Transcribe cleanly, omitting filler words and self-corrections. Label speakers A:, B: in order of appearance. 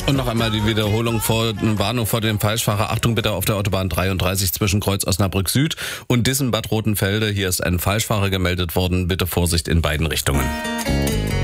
A: Und noch einmal die Wiederholung Warnung vor dem Falschfahrer. Achtung bitte auf der Autobahn 33 zwischen Kreuz Osnabrück Süd und Dissen Bad Rotenfelde. Hier ist ein Falschfahrer gemeldet worden. Bitte Vorsicht in beiden Richtungen.